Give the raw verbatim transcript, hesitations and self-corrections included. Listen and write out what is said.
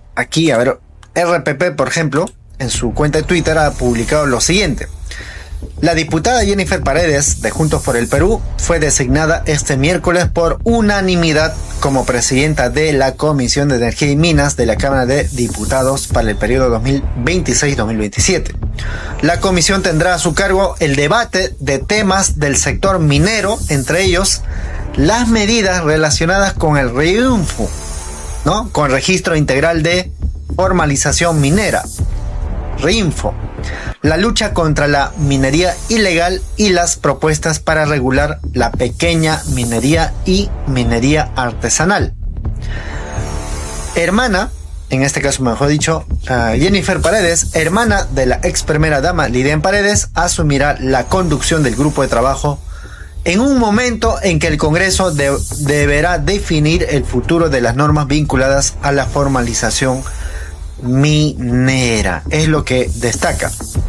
aquí, a ver, R P P, por ejemplo, en su cuenta de Twitter ha publicado lo siguiente. La diputada Jennifer Paredes, de Juntos por el Perú, fue designada este miércoles por unanimidad como presidenta de la Comisión de Energía y Minas de la Cámara de Diputados para el periodo dos mil veintiséis dos mil veintisiete. La comisión tendrá a su cargo el debate de temas del sector minero, entre ellos las medidas relacionadas con el RINFO, ¿no? Con registro integral de formalización minera, RINFO, la lucha contra la minería ilegal y las propuestas para regular la pequeña minería y minería artesanal. Hermana, en este caso mejor dicho, uh, Jennifer Paredes, hermana de la ex primera dama Lilian Paredes, asumirá la conducción del grupo de trabajo en un momento en que el Congreso de, deberá definir el futuro de las normas vinculadas a la formalización minera. Es lo que destaca